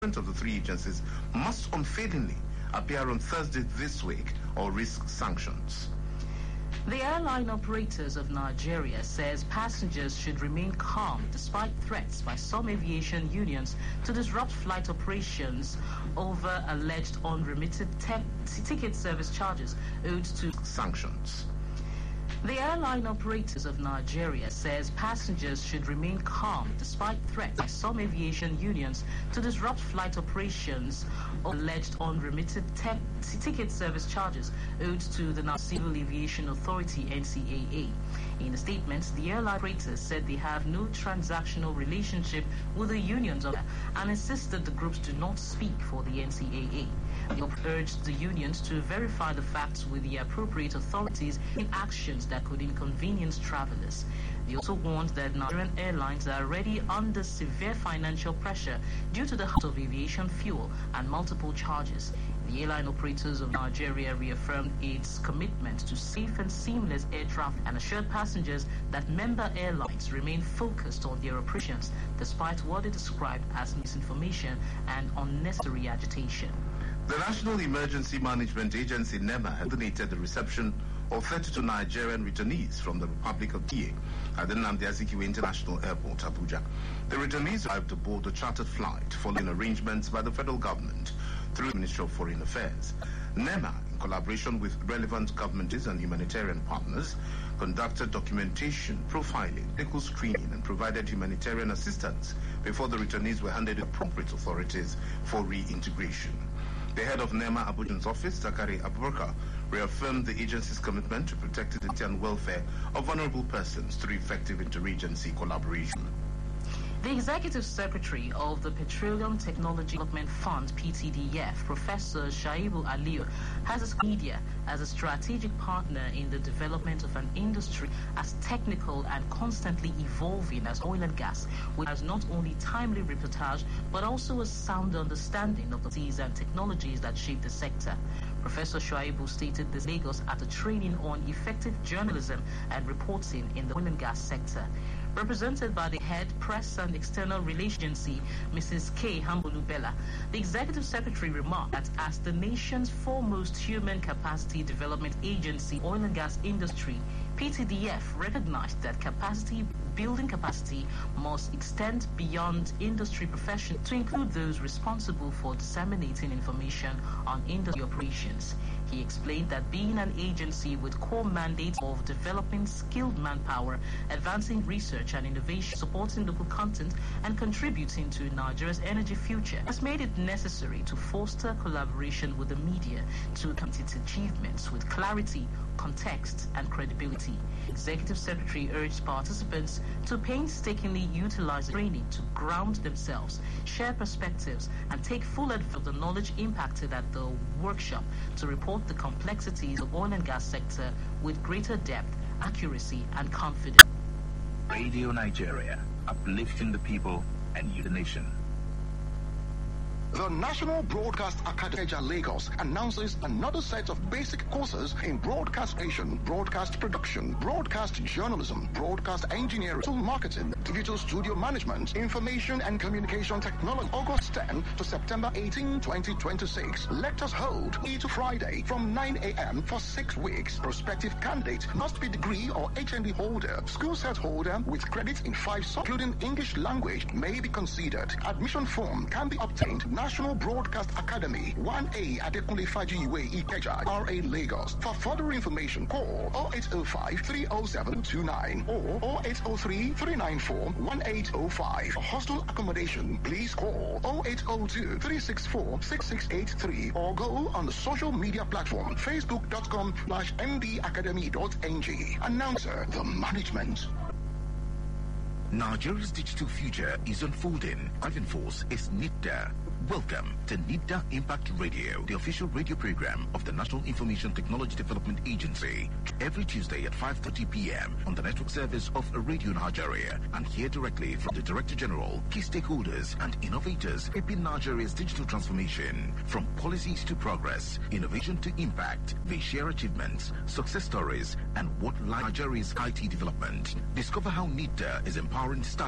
of the three agencies must unfailingly appear on Thursday this week or risk sanctions. The airline operators of Nigeria says passengers should remain calm despite threats by some aviation unions to disrupt flight operations over alleged unremitted ticket service charges owed to sanctions. The airline operators of Nigeria says passengers should remain calm despite threats by some aviation unions to disrupt flight operations of alleged unremitted ticket service charges owed to the Civil Aviation Authority (NCAA). In a statement, the airline operators said they have no transactional relationship with the unions and insisted the groups do not speak for the NCAA. They urged the unions to verify the facts with the appropriate authorities in actions that could inconvenience travelers. They also warned that Nigerian airlines are already under severe financial pressure due to the cost of aviation fuel and multiple charges. The airline operators of Nigeria reaffirmed its commitment to safe and seamless air travel and assured passengers that member airlines remain focused on their operations despite what they described as misinformation and unnecessary agitation. The National Emergency Management Agency, NEMA, has coordinated the reception of 32 Nigerian returnees from the Republic of DA at the Nnamdi Azikiwe International Airport, Abuja. The returnees arrived aboard a chartered flight following arrangements by the federal government through the Ministry of Foreign Affairs. NEMA, in collaboration with relevant governments and humanitarian partners, conducted documentation, profiling, medical screening, and provided humanitarian assistance before the returnees were handed to appropriate authorities for reintegration. The head of NEMA Abuja's office, Zakari Abubakar, reaffirmed the agency's commitment to protect the dignity and welfare of vulnerable persons through effective interagency collaboration. The Executive Secretary of the Petroleum Technology Development Fund, PTDF, Professor Shaibu Aliyu, has described media as a strategic partner in the development of an industry as technical and constantly evolving as oil and gas, which has not only timely reportage but also a sound understanding of the technologies and technologies that shape the sector. Professor Shaibu stated this in Lagos at a training on effective journalism and reporting in the oil and gas sector. Represented by the head press and external relations agency, Mrs. K. Hambulu-Bella, the executive secretary remarked that as the nation's foremost human capacity development agency, oil and gas industry, PTDF recognized that building capacity must extend beyond industry professions to include those responsible for disseminating information on industry operations. He explained that being an agency with core mandates of developing skilled manpower, advancing research and innovation, supporting local content, and contributing to Nigeria's energy future has made it necessary to foster collaboration with the media to commit its achievements with clarity, context, and credibility. Executive Secretary urged participants to painstakingly utilize training to ground themselves, share perspectives, and take full advantage of the knowledge impacted at the workshop to report the complexities of oil and gas sector with greater depth, accuracy, and confidence. Radio Nigeria, uplifting the people and the nation. The National Broadcast Academy Lagos announces another set of basic courses in broadcastation, broadcast production, broadcast journalism, broadcast engineering, digital marketing, digital studio management, information and communication technology. August 10 to September 18, 2026. Lectures hold Monday to Friday from 9 a.m. for 6 weeks. Prospective candidate must be degree or HND holder, school set holder with credits in 5 subjects, including English language, may be considered. Admission form can be obtained. National Broadcast Academy, 1A Adekunle Fajiwe Ikeja, RA Lagos. For further information, call 0805-307-29 or 0803-394-1805. For hostel accommodation, please call 0802-364-6683 or go on the social media platform facebook.com/ndacademy.ng. Announcer, the management. Nigeria's digital future is unfolding. Driving force is NIDDA. Welcome to NIDDA Impact Radio, the official radio program of the National Information Technology Development Agency. Every Tuesday at 5:30 p.m. on the network service of Radio Nigeria, and hear directly from the Director General, key stakeholders, and innovators shaping Nigeria's digital transformation. From policies to progress, innovation to impact, they share achievements, success stories, and what lies in Nigeria's IT development. Discover how NIDDA is empowering startups